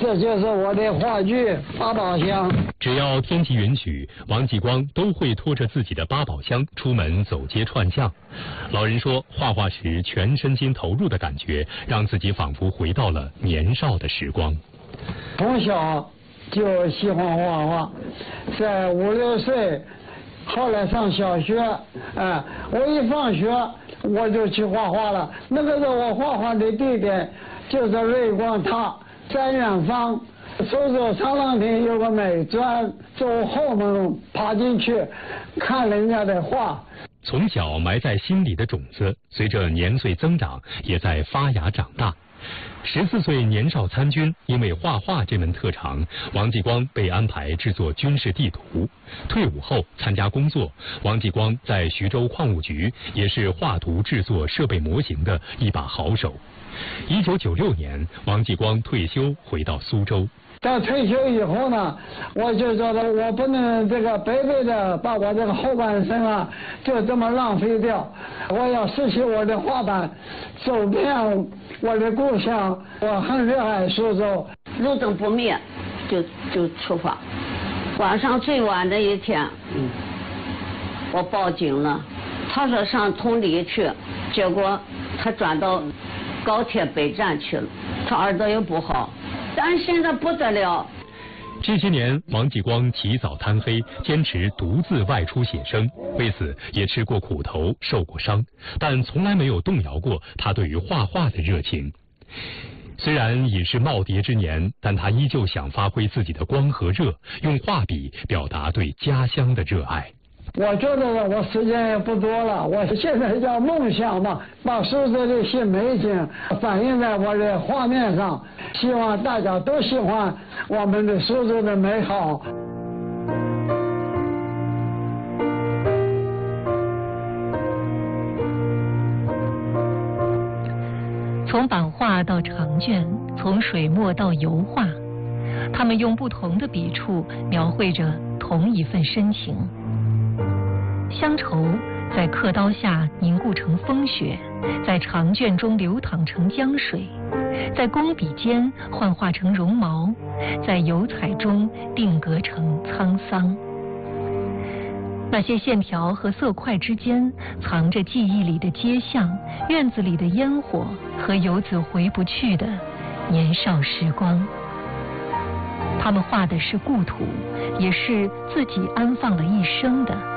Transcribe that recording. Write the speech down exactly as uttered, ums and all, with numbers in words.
这就是我的话剧八宝箱。 只要天气允许，王继光都会拖着自己的八宝箱出门走街串巷。老人说，画画时全身心投入的感觉，让自己仿佛回到了年少的时光。 从小就喜欢画画，在五六岁，后来上小学，哎，我一放学我就去画画了。那个时候我画画的地点就是瑞光塔，在远方，苏州长廊亭有个美专，从后门爬进去看人家的画。 从小埋在心里的种子，随着年岁增长，也在发芽长大。十四岁年少参军，因为画画这门特长，王继光被安排制作军事地图。退伍后参加工作，王继光在徐州矿务局也是画图制作设备模型的一把好手。一九九六年，王继光退休回到苏州。 到退休以后呢，我就觉得我不能这个白白的把我这个后半生啊就这么浪费掉，我要拾起我的画板，走遍我的故乡。我很热爱苏州。 路灯不灭，就就出发。晚上最晚的一天，嗯，我报警了，他说上同里去，结果他转到高铁北站去了，他耳朵又不好。但是现在不得了。 这些年，王继光起早贪黑，坚持独自外出写生，为此也吃过苦头，受过伤，但从来没有动摇过他对于画画的热情。虽然已是耄耋之年，但他依旧想发挥自己的光和热，用画笔表达对家乡的热爱。 我觉得我时间也不多了，我现在叫梦想嘛，把苏州的新美景反映在我的画面上，希望大家都喜欢我们的苏州的美好。 从版画到长卷，从水墨到油画，他们用不同的笔触描绘着同一份深情。乡愁在刻刀下凝固成风雪，在长卷中流淌成江水，在工笔间幻化成绒毛，在油彩中定格成沧桑。那些线条和色块之间藏着记忆里的街巷、院子里的烟火和游子回不去的年少时光。他们画的是故土，也是自己安放了一生的